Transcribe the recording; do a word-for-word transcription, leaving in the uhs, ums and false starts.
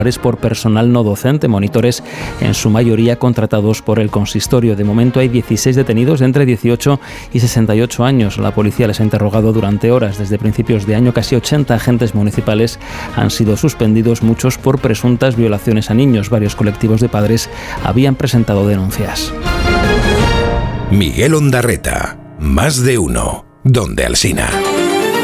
por personal no docente, monitores en su mayoría contratados por el consistorio. De momento hay dieciséis detenidos de entre dieciocho y sesenta y ocho años. La policía les ha interrogado durante horas. Desde principios de año, casi ochenta agentes municipales han sido suspendidos, muchos por presuntas violaciones a niños. Varios colectivos de padres habían presentado denuncias. Miguel Ondarreta, Más de Uno, Donde Alsina.